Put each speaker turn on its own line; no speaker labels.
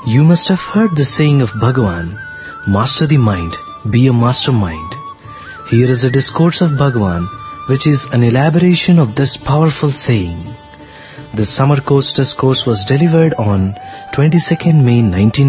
You must have heard the saying of Bhagavan, master the mind, be a mastermind. Here is a discourse of Bhagavan, which is an elaboration of this powerful saying. The summer course discourse was delivered on 22nd May 19